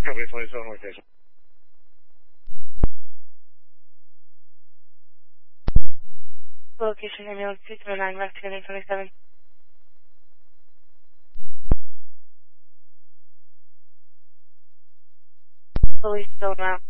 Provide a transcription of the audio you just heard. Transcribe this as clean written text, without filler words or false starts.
Copy 27 location. Location ambulance 209, left 227. Police still route.